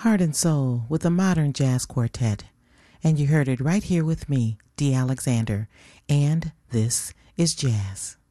Heart and Soul with a modern jazz quartet. And you heard it right here with me, Dee Alexander. And this is jazz.